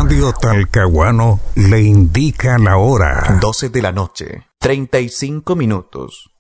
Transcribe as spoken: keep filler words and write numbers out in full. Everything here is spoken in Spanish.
Radio Talcahuano le indica la hora. doce de la noche, treinta y cinco minutos.